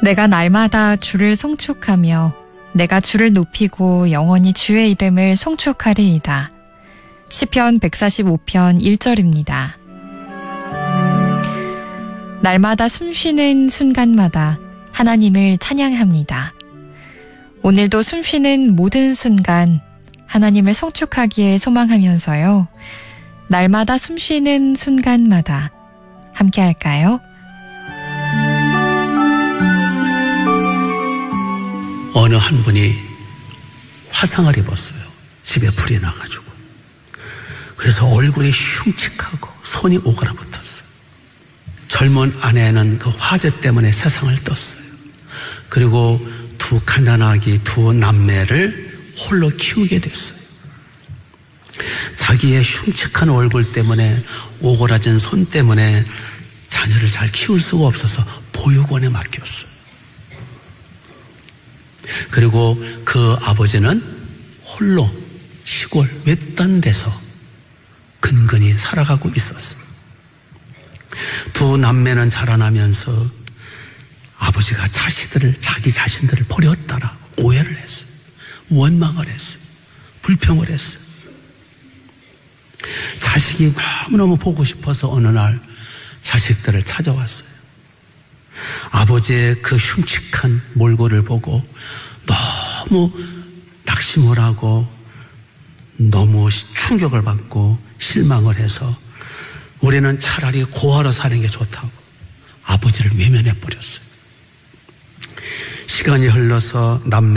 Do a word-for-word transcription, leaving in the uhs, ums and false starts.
내가 날마다 주를 송축하며 내가 주를 높이고 영원히 주의 이름을 송축하리이다. 시편 백사십오 편 일 절입니다. 날마다 숨쉬는 순간마다 하나님을 찬양합니다. 오늘도 숨쉬는 모든 순간 하나님을 송축하길 소망하면서요. 날마다 숨쉬는 순간마다 함께 할까요? 어느 한 분이 화상을 입었어요. 집에 불이 나가지고. 그래서 얼굴이 흉측하고 손이 오그라붙었어요. 젊은 아내는 그 화재 때문에 세상을 떴어요. 그리고 두 가난아기 두 남매를 홀로 키우게 됐어요. 자기의 흉측한 얼굴 때문에 오그라진 손 때문에 자녀를 잘 키울 수가 없어서 보육원에 맡겼어요. 그리고 그 아버지는 홀로 시골 외딴 데서 근근히 살아가고 있었어요. 두 남매는 자라나면서 아버지가 자식들을, 자기 자신들을 버렸다라고 오해를 했어요. 원망을 했어요. 불평을 했어요. 자식이 너무너무 보고 싶어서 어느 날 자식들을 찾아왔어요. 아버지의 그 흉측한 몰골을 보고 너무 낙심을 하고 너무 충격을 받고 실망을 해서 우리는 차라리 고아로 사는 게 좋다고 아버지를 외면해 버렸어요. 시간이 흘러서 남